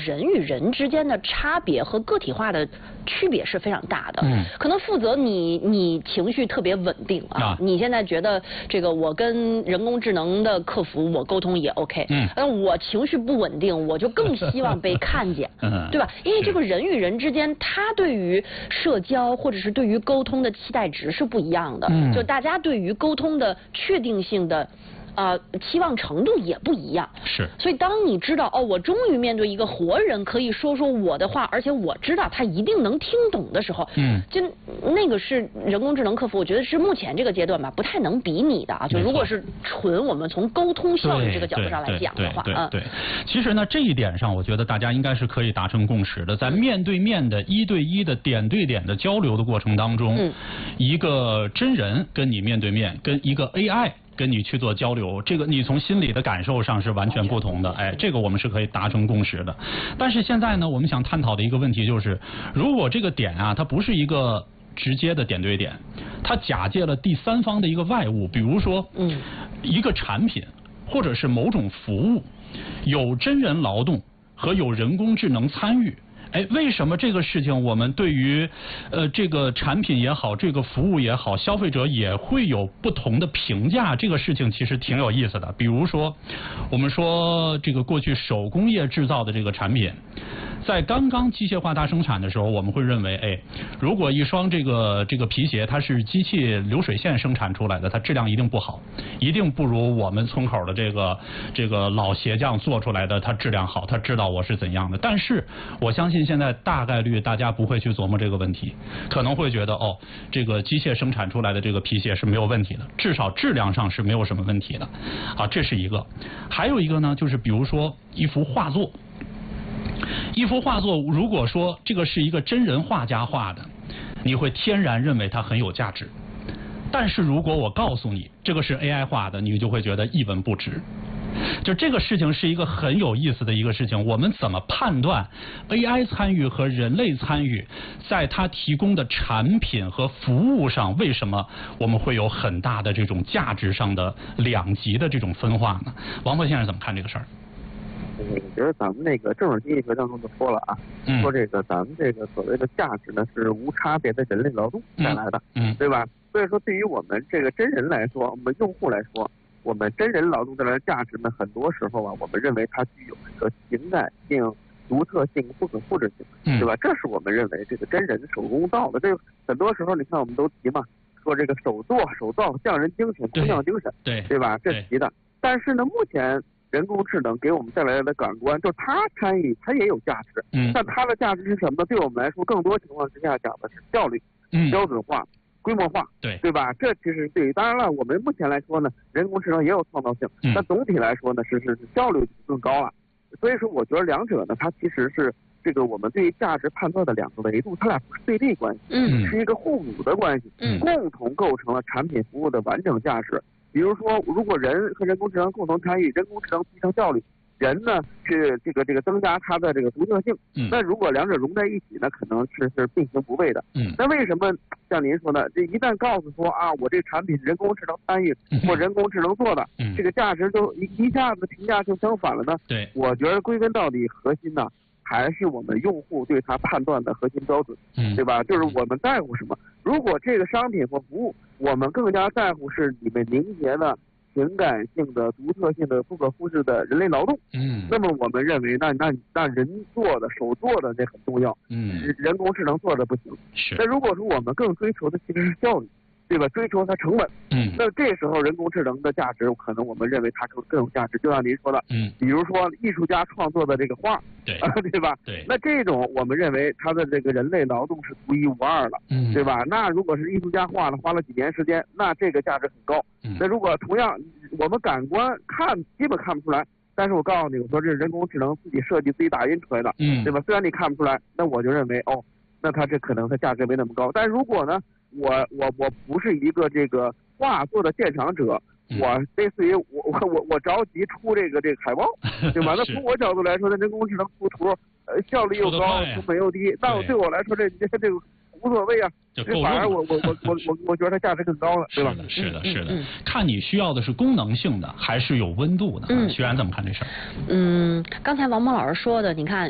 人与人之间的差别和个体化的区别是非常大的。可能负责你情绪特别稳定啊，你现在觉得这个我跟人工智能的客服我沟通也 OK，我情绪不稳定，我就更希望被看见，对吧？因为这个人与人之间，他对于社交或者是对于沟通的期待值是不一样的，就大家对于沟通的确定性的期望程度也不一样。 是。 所以当你知道我终于面对一个活人可以说我的话，而且我知道他一定能听懂的时候，就那个是人工智能客服，我觉得是目前这个阶段吧，不太能比拟的啊。就如果是纯我们从沟通效率这个角度上来讲的话， 对。其实呢，这一点上，我觉得大家应该是可以达成共识的。在面对面的1对1的点对点的交流的过程当中，一个真人跟你面对面，跟一个 AI。跟你去做交流，这个你从心理的感受上是完全不同的，这个我们是可以达成共识的。但是现在呢，我们想探讨的一个问题就是，如果这个点啊，它不是一个直接的点对点，它假借了第三方的一个外物，比如说，一个产品或者是某种服务，有真人劳动和有人工智能参与。为什么这个事情我们对于这个产品也好，这个服务也好，消费者也会有不同的评价？这个事情其实挺有意思的。比如说，我们说这个过去手工业制造的这个产品，在刚刚机械化大生产的时候，我们会认为，如果一双这个皮鞋它是机器流水线生产出来的，它质量一定不好，一定不如我们村口的这个老鞋匠做出来的它质量好，他知道我是怎样的。但是我相信现在大概率大家不会去琢磨这个问题，可能会觉得这个机械生产出来的这个皮鞋是没有问题的，至少质量上是没有什么问题的。这是一个。还有一个呢，就是比如说一幅画作。一幅画作，如果说这个是一个真人画家画的，你会天然认为它很有价值。但是如果我告诉你这个是 AI 画的，你就会觉得一文不值。就这个事情是一个很有意思的一个事情，我们怎么判断 AI 参与和人类参与在它提供的产品和服务上，为什么我们会有很大的这种价值上的两极的这种分化呢？王博先生怎么看这个事儿？ 我觉得咱们那个政治经济学当中就说了啊，说这个咱们这个所谓的价值呢是无差别的人类劳动带来的，对吧？所以说对于我们这个真人来说，我们用户来说，我们真人劳动带来的价值呢，很多时候啊，我们认为它具有一个情感性、独特性、不可复制性，对吧？这是我们认为这个真人手工造的。这个很多时候你看我们都提嘛，说这个手造匠人精神、工匠精神，对吧？这提的。但是呢，目前人工智能给我们带来的感官，就是它参与，它也有价值。但它的价值是什么呢？对我们来说，更多情况之下讲的是效率、标准化、规模化，对吧？这其实对于，当然了，我们目前来说呢，人工智能也有创造性，但总体来说呢，是效率更高了。所以说，我觉得两者呢，它其实是这个我们对于价值判断的两个维度，它俩不是对立关系，是一个互补的关系，共同构成了产品服务的完整价值。比如说，如果人和人工智能共同参与，人工智能提升效率，人呢是这个增加它的这个独特性。那如果两者融在一起呢，可能是并行不悖的。那为什么像您说的，这一旦告诉说啊，我这产品是人工智能参与或人工智能做的，这个价值就一下子评价就相反了呢？我觉得归根到底核心呢，还是我们用户对它判断的核心标准，对吧？就是我们在乎什么。如果这个商品或服务，我们更加在乎是里面凝结的情感性的、独特性的、不可复制的人类劳动，那么我们认为那人做的、手做的那很重要，人工智能做的不行。那如果说我们更追求的其实是效率，对吧？追求它成本，那这时候人工智能的价值，可能我们认为它更有价值。就像您说的，比如说艺术家创作的这个画，对吧？那这种我们认为它的这个人类劳动是独一无二的，对吧？那如果是艺术家画了，花了几年时间，那这个价值很高。那如果同样我们感官基本看不出来，但是我告诉你，我说这是人工智能自己设计、自己打印出来的，对吧？虽然你看不出来，那我就认为那它这可能它价值没那么高。但如果呢？我不是一个这个画作的鉴赏者，我类似于我着急出这个海报，对吧？那从我角度来说，那人工智能出图，效率又高，成本又低，那对我来说这个无所谓啊。这反而我觉得它价值更高了，对吧？ 是的，看你需要的是功能性的还是有温度的？徐然怎么看这事儿？ 刚才王蒙老师说的，你看。